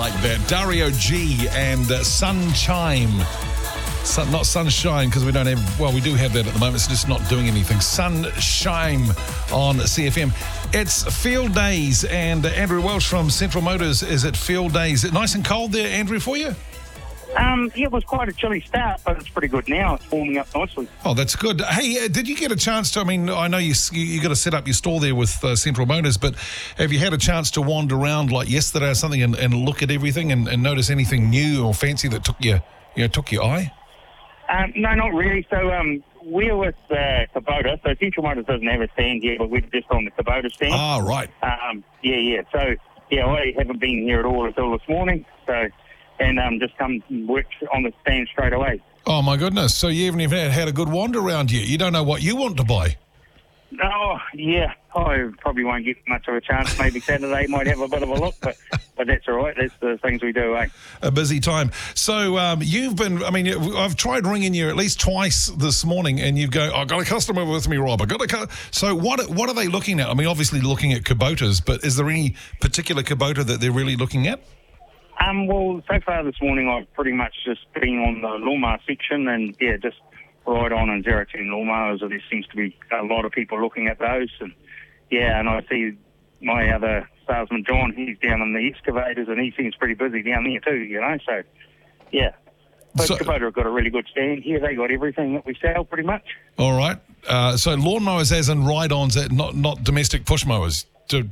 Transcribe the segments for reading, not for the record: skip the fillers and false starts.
like that. Dario G and Sunshine. Not Sunshine, because we don't have, well, we do have that at the moment. It's just not doing anything. Sunshine on CFM. It's Field Days, and Andrew Welsh from Central Motors is at Field Days. Nice and cold there, Andrew, for you? It was quite a chilly start, but it's pretty good now. It's warming up nicely. Oh, that's good. Hey, did you get a chance to, I mean, I know you got to set up your store there with Central Motors, but have you had a chance to wander around like yesterday or something and look at everything and notice anything new or fancy that took your eye? No, not really. So we're with Kubota. So Central Motors doesn't have a stand here, but we're just on the Kubota stand. Ah, right. Yeah. So, I haven't been here at all until this morning. So, and just come and work on the stand straight away. Oh, my goodness. So you haven't even had a good wander around yet. You don't know what you want to buy. Oh, yeah. I probably won't get much of a chance. Maybe Saturday might have a bit of a look, but that's all right. That's the things we do, eh? A busy time. So you've been, I mean, I've tried ringing you at least twice this morning, and you go, I've got a customer with me, Rob. So what are they looking at? I mean, obviously looking at Kubotas, but is there any particular Kubota that they're really looking at? Well, so far this morning I've pretty much just been on the lawnmower section and, just right on and 0-turn lawnmowers. There seems to be a lot of people looking at those. And, and I see my other salesman, John, he's down in the excavators and he seems pretty busy down there too, So, yeah. But Kubota have got a really good stand here. They got everything that we sell pretty much. All right. So lawnmowers as in ride-ons, not domestic push mowers?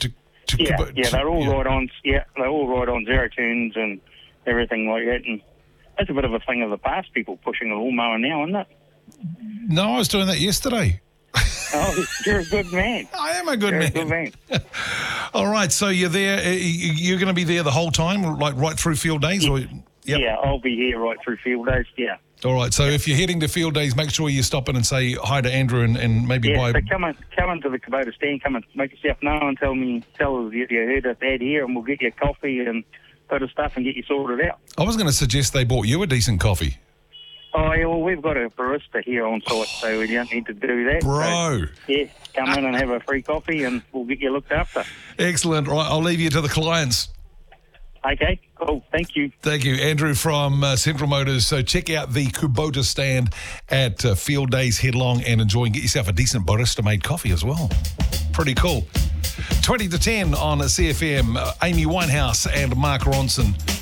They're all ride-ons. Yeah, they're all ride-on 0-turns and everything like that. And that's a bit of a thing of the past, people pushing a lawnmower now, isn't it? No, I was doing that yesterday. Oh, you're a good man. I am a good man. All right, so you're there. You're going to be there the whole time, like right through Field Days? Yep. Yeah, I'll be here right through Field Days, yeah. All right, so if you're heading to Field Days, make sure you stop in and say hi to Andrew and maybe buy... so come into the Kubota stand, come and make yourself known, tell us you heard us ad here, and we'll get you a coffee and bit of stuff and get you sorted out. I was going to suggest they bought you a decent coffee. Oh, yeah, well, we've got a barista here on site, so we don't need to do that. Bro. So, come in and have a free coffee and we'll get you looked after. Excellent. Right, I'll leave you to the clients. Okay, cool. Thank you. Thank you. Andrew from Central Motors. So check out the Kubota stand at Field Days Headlong and enjoy and get yourself a decent barista-made coffee as well. Pretty cool. 20 to 10 on CFM. Amy Winehouse and Mark Ronson.